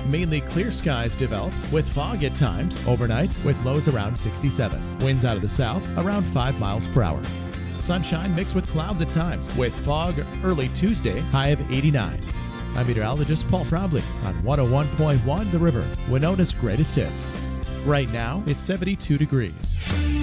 Mainly clear skies develop with fog at times overnight with lows around 67. Winds out of the south around 5 miles per hour. Sunshine mixed with clouds at times with fog early Tuesday, high of 89. I'm meteorologist Paul Frobley on 101.1 The River, Winona's greatest hits. Right now, it's 72 degrees.